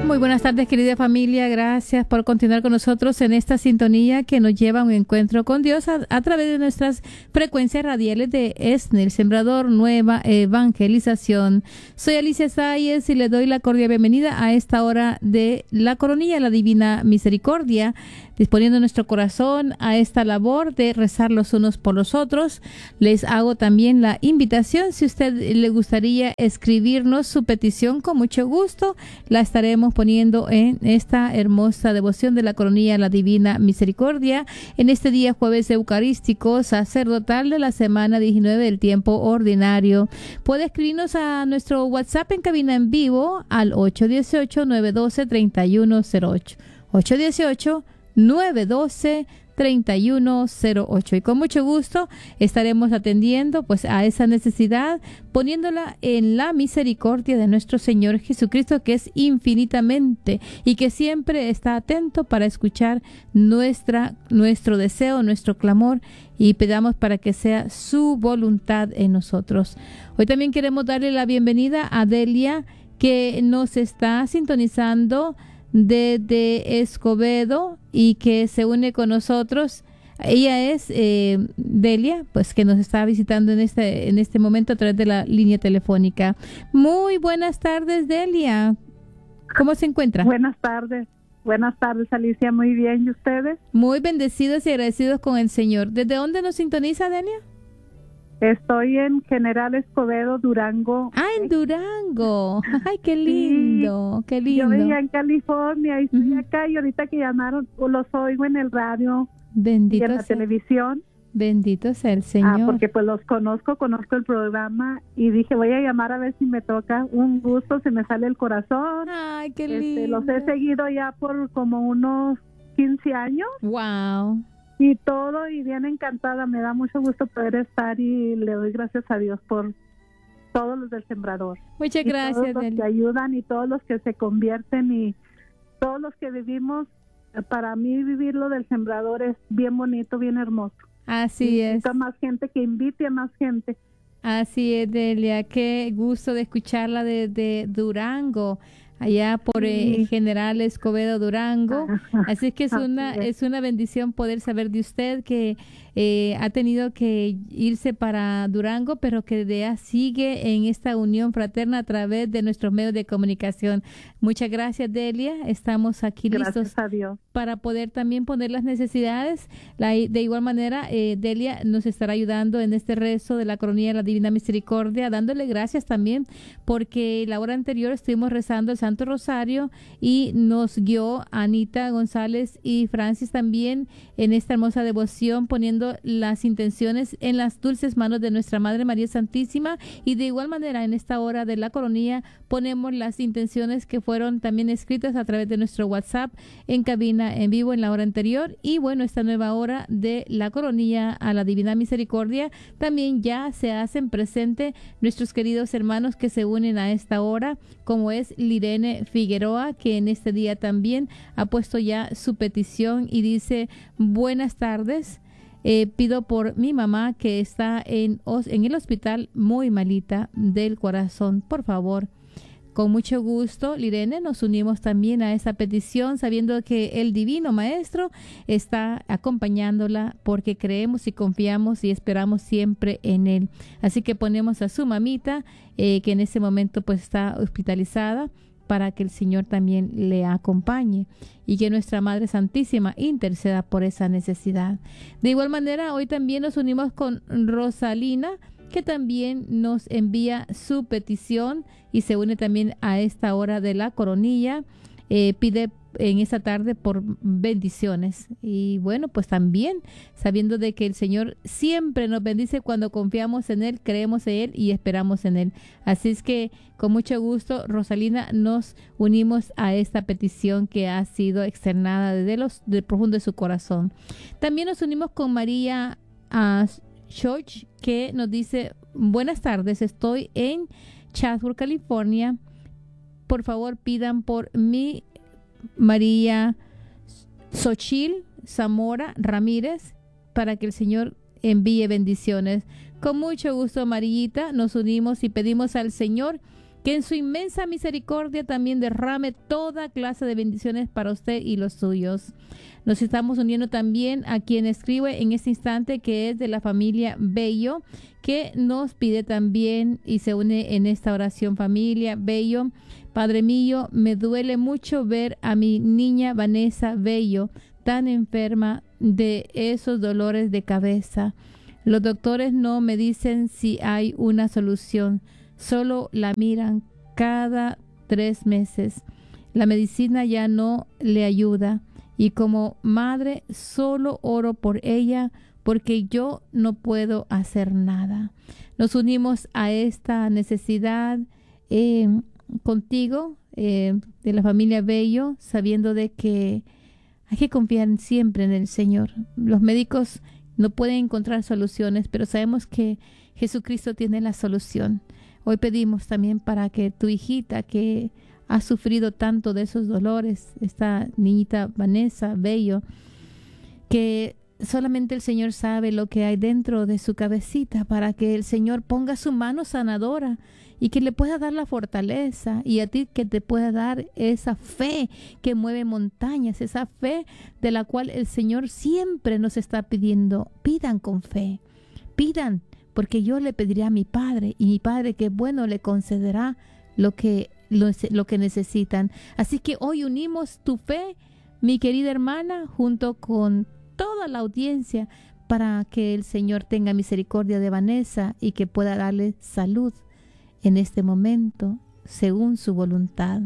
Muy buenas tardes, querida familia. Gracias por continuar con nosotros en esta sintonía que nos lleva a un encuentro con Dios a través de nuestras frecuencias radiales de ESNE, el Sembrador Nueva Evangelización. Soy Alicia Sáez y le doy la cordial bienvenida a esta hora de la coronilla, la Divina Misericordia, disponiendo nuestro corazón a esta labor de rezar los unos por los otros. Les hago también la invitación, si usted le gustaría escribirnos su petición, con mucho gusto la estaremos poniendo en esta hermosa devoción de la coronilla a la Divina Misericordia en este día jueves eucarístico sacerdotal de la semana 19 del tiempo ordinario. Puede escribirnos a nuestro WhatsApp en cabina en vivo al 818-912-3108. 818-912-3108, y con mucho gusto estaremos atendiendo pues a esa necesidad, poniéndola en la misericordia de nuestro Señor Jesucristo, que es infinitamente y que siempre está atento para escuchar nuestro deseo, nuestro clamor, y pedamos para que sea su voluntad en nosotros. Hoy también queremos darle la bienvenida a Delia, que nos está sintonizando desde Escobedo y que se une con nosotros. Ella es Delia, pues que nos está visitando en este momento a través de la línea telefónica. Muy buenas tardes, Delia. ¿Cómo se encuentra? Buenas tardes, Alicia. Muy bien, ¿y ustedes? Muy bendecidos y agradecidos con el Señor. ¿Desde dónde nos sintoniza, Delia? Estoy en General Escobedo, Durango. Ah, en Durango. Ay, qué lindo, qué lindo. Yo vivía en California y estoy acá, y ahorita que llamaron, los oigo en el radio. Bendito y en la televisión. Bendito sea el Señor. Porque pues los conozco el programa, y dije, voy a llamar a ver si me toca. Un gusto, se me sale el corazón. Ay, qué lindo. Los he seguido ya por como unos 15 años. Wow. Y todo, y bien encantada, me da mucho gusto poder estar, y le doy gracias a Dios por todos los del Sembrador. Muchas gracias, todos los que ayudan, y todos los que se convierten, y todos los que vivimos. Para mí vivir lo del Sembrador es bien bonito, bien hermoso. Así es. Necesita más gente, que invite a más gente. Así es, Delia. Qué gusto de escucharla desde Durango, allá por General Escobedo, Durango. Así es que es una bendición poder saber de usted que ha tenido que irse para Durango, pero que sigue en esta unión fraterna a través de nuestros medios de comunicación. Muchas gracias, Delia. Estamos aquí listos para poder también poner las necesidades. De igual manera, Delia nos estará ayudando en este rezo de la coronilla de la Divina Misericordia, dándole gracias también porque la hora anterior estuvimos rezando el Santo Rosario y nos guió Anita González y Francis también en esta hermosa devoción, poniendo las intenciones en las dulces manos de nuestra Madre María Santísima. Y de igual manera, en esta hora de la coronilla ponemos las intenciones que fueron también escritas a través de nuestro WhatsApp en cabina en vivo en la hora anterior. Y bueno, esta nueva hora de la coronilla a la Divina Misericordia, también ya se hacen presente nuestros queridos hermanos que se unen a esta hora, como es Lirene Figueroa, que en este día también ha puesto ya su petición y dice: buenas tardes. Pido por mi mamá, que está en el hospital muy malita del corazón. Por favor. Con mucho gusto, Lirene, nos unimos también a esa petición, sabiendo que el Divino Maestro está acompañándola, porque creemos y confiamos y esperamos siempre en Él. Así que ponemos a su mamita, que en ese momento pues está hospitalizada, para que el Señor también le acompañe y que nuestra Madre Santísima interceda por esa necesidad. De igual manera, hoy también nos unimos con Rosalina, que también nos envía su petición y se une también a esta hora de la coronilla. Pide en esta tarde por bendiciones, y bueno, pues también sabiendo de que el Señor siempre nos bendice cuando confiamos en Él, creemos en Él y esperamos en Él. Así es que con mucho gusto, Rosalina, nos unimos a esta petición que ha sido externada del profundo de su corazón. También nos unimos con María George, que nos dice: buenas tardes, estoy en Chatsworth, California. Por favor, pidan por mi María Xochil Zamora Ramírez, para que el Señor envíe bendiciones. Con mucho gusto, Marillita, nos unimos y pedimos al Señor que en su inmensa misericordia también derrame toda clase de bendiciones para usted y los suyos. Nos estamos uniendo también a quien escribe en este instante, que es de la familia Bello, que nos pide también y se une en esta oración. Familia Bello, Padre mío, me duele mucho ver a mi niña Vanessa Bello tan enferma de esos dolores de cabeza. Los doctores no me dicen si hay una solución, solo la miran cada 3 meses. La medicina ya no le ayuda y como madre solo oro por ella porque yo no puedo hacer nada. Nos unimos a esta necesidad contigo, de la familia Bello, sabiendo de que hay que confiar siempre en el Señor. Los médicos no pueden encontrar soluciones, pero sabemos que Jesucristo tiene la solución. Hoy pedimos también para que tu hijita, que ha sufrido tanto de esos dolores, esta niñita Vanessa Bello, que solamente el Señor sabe lo que hay dentro de su cabecita, para que el Señor ponga su mano sanadora y que le pueda dar la fortaleza, y a ti que te pueda dar esa fe que mueve montañas, esa fe de la cual el Señor siempre nos está pidiendo. Pidan con fe, pidan, porque yo le pediré a mi Padre, y mi Padre que es bueno le concederá lo que necesitan. Así que hoy unimos tu fe, mi querida hermana, junto con toda la audiencia, para que el Señor tenga misericordia de Vanessa y que pueda darle salud en este momento, según su voluntad.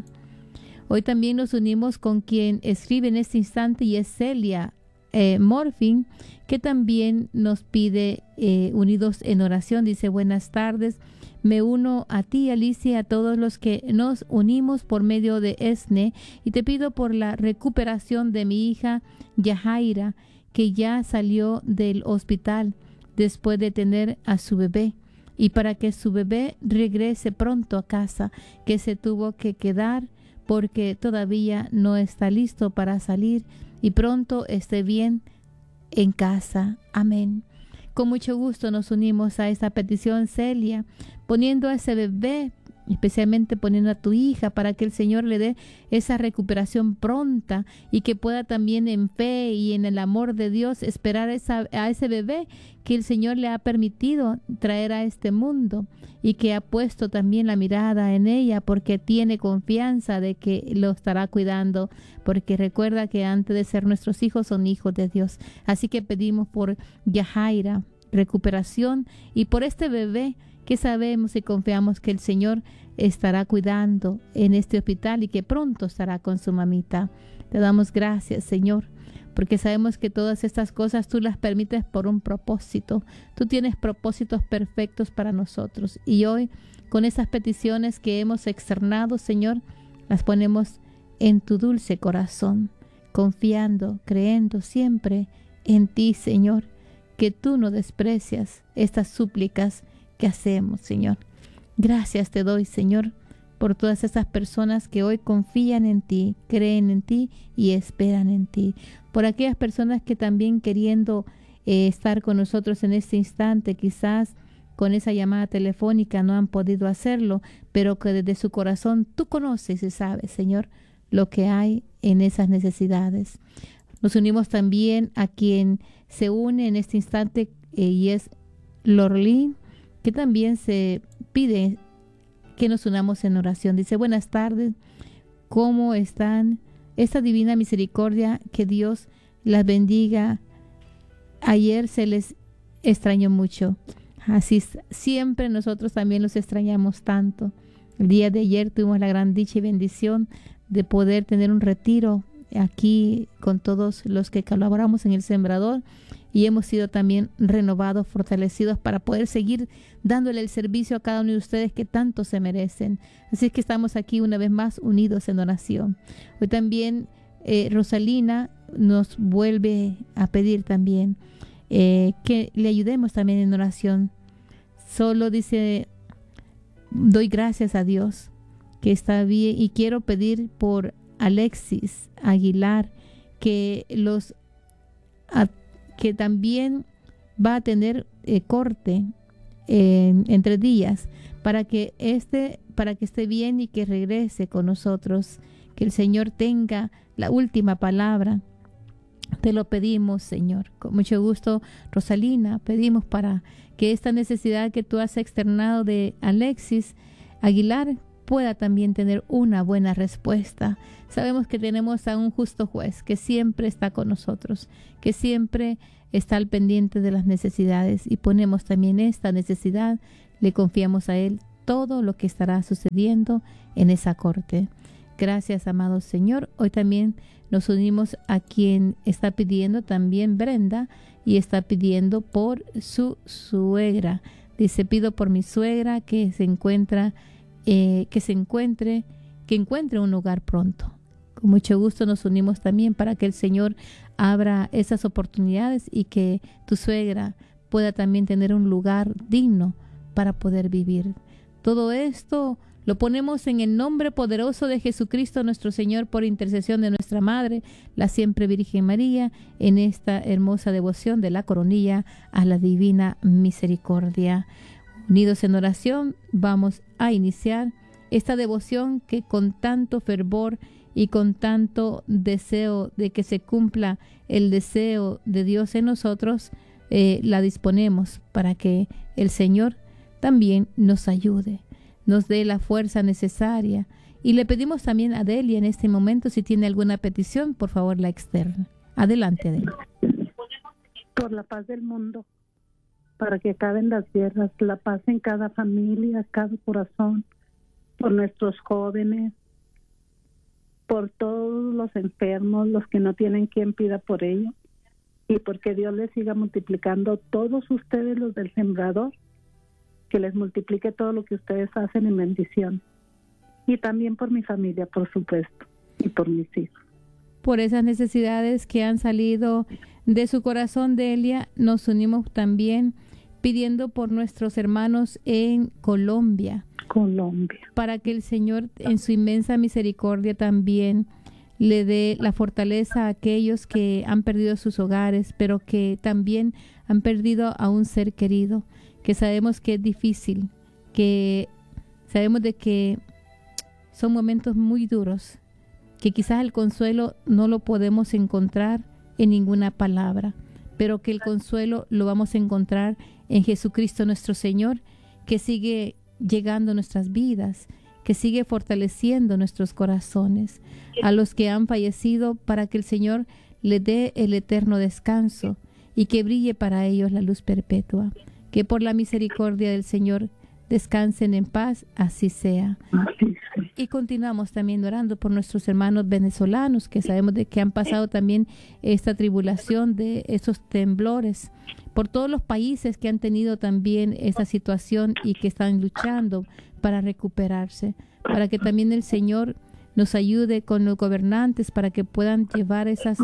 Hoy también nos unimos con quien escribe en este instante, y es Celia Morfin, que también nos pide unidos en oración. Dice: buenas tardes, me uno a ti, Alicia, a todos los que nos unimos por medio de ESNE, y te pido por la recuperación de mi hija Yajaira, que ya salió del hospital después de tener a su bebé, y para que su bebé regrese pronto a casa, que se tuvo que quedar porque todavía no está listo para salir, y pronto esté bien en casa. Amén. Con mucho gusto nos unimos a esta petición, Celia, poniendo a ese bebé, especialmente poniendo a tu hija, para que el Señor le dé esa recuperación pronta, y que pueda también en fe y en el amor de Dios esperar a ese bebé que el Señor le ha permitido traer a este mundo, y que ha puesto también la mirada en ella porque tiene confianza de que lo estará cuidando, porque recuerda que antes de ser nuestros hijos son hijos de Dios. Así que pedimos por Yajaira recuperación, y por este bebé que sabemos y confiamos que el Señor estará cuidando en este hospital y que pronto estará con su mamita. Te damos gracias, Señor, porque sabemos que todas estas cosas tú las permites por un propósito. Tú tienes propósitos perfectos para nosotros, y hoy, con esas peticiones que hemos externado, Señor, las ponemos en tu dulce corazón, confiando, creyendo siempre en ti, Señor, que tú no desprecias estas súplicas que hacemos, Señor. Gracias te doy, Señor, por todas esas personas que hoy confían en ti, creen en ti y esperan en ti. Por aquellas personas que también, queriendo estar con nosotros en este instante, quizás con esa llamada telefónica no han podido hacerlo, pero que desde su corazón tú conoces y sabes, Señor, lo que hay en esas necesidades. Nos unimos también a quien se une en este instante, y es Lorlín, que también se pide que nos unamos en oración. Dice: buenas tardes, ¿cómo están? Esta divina misericordia, que Dios las bendiga. Ayer se les extrañó mucho. Así siempre nosotros también los extrañamos tanto. El día de ayer tuvimos la gran dicha y bendición de poder tener un retiro aquí con todos los que colaboramos en El Sembrador, y hemos sido también renovados, fortalecidos para poder seguir dándole el servicio a cada uno de ustedes que tanto se merecen. Así es que estamos aquí una vez más unidos en oración. Hoy también Rosalina nos vuelve a pedir también que le ayudemos también en oración. Solo dice: doy gracias a Dios que está bien, y quiero pedir por Alexis Aguilar, que también va a tener corte entre días, para que esté bien y que regrese con nosotros. Que el Señor tenga la última palabra. Te lo pedimos, Señor. Con mucho gusto, Rosalina, pedimos para que esta necesidad que tú has externado de Alexis Aguilar pueda también tener una buena respuesta. Sabemos que tenemos a un justo juez que siempre está con nosotros, que siempre está al pendiente de las necesidades, y ponemos también esta necesidad, le confiamos a Él todo lo que estará sucediendo en esa corte. Gracias, amado Señor. Hoy también nos unimos a quien está pidiendo, también Brenda, y está pidiendo por su suegra. Dice: pido por mi suegra que encuentre un lugar pronto. Con mucho gusto nos unimos también para que el Señor abra esas oportunidades y que tu suegra pueda también tener un lugar digno para poder vivir. Todo esto lo ponemos en el nombre poderoso de Jesucristo nuestro Señor, por intercesión de nuestra Madre, la siempre Virgen María, en esta hermosa devoción de la coronilla a la Divina Misericordia. Unidos en oración, vamos a iniciar esta devoción que con tanto fervor y con tanto deseo de que se cumpla el deseo de Dios en nosotros, la disponemos para que el Señor también nos ayude, nos dé la fuerza necesaria. Y le pedimos también a Delia en este momento, si tiene alguna petición, por favor la externa. Adelante, Delia. Por la paz del mundo, para que acaben las guerras, la paz en cada familia, cada corazón, por nuestros jóvenes, por todos los enfermos, los que no tienen quien pida por ellos, y porque Dios les siga multiplicando, todos ustedes los del Sembrador, que les multiplique todo lo que ustedes hacen en bendición. Y también por mi familia, por supuesto, y por mis hijos. Por esas necesidades que han salido de su corazón, Delia, nos unimos también pidiendo por nuestros hermanos en Colombia, para que el Señor en su inmensa misericordia también le dé la fortaleza a aquellos que han perdido sus hogares, pero que también han perdido a un ser querido, que sabemos que es difícil, que sabemos de que son momentos muy duros, que quizás el consuelo no lo podemos encontrar en ninguna palabra, pero que el consuelo lo vamos a encontrar en Jesucristo nuestro Señor, que sigue llegando a nuestras vidas, que sigue fortaleciendo nuestros corazones. A los que han fallecido, para que el Señor le dé el eterno descanso y que brille para ellos la luz perpetua. Que por la misericordia del Señor descansen en paz, así sea. Y continuamos también orando por nuestros hermanos venezolanos, que sabemos de que han pasado también esta tribulación de esos temblores, por todos los países que han tenido también esa situación y que están luchando para recuperarse, para que también el Señor nos ayude con los gobernantes para que puedan llevar esas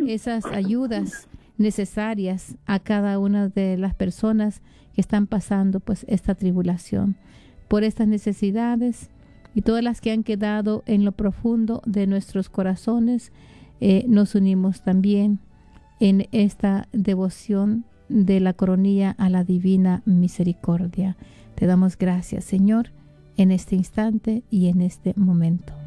ayudas necesarias a cada una de las personas que están pasando pues esta tribulación. Por estas necesidades y todas las que han quedado en lo profundo de nuestros corazones, nos unimos también en esta devoción de la coronilla a la Divina Misericordia. Te damos gracias, Señor, en este instante y en este momento.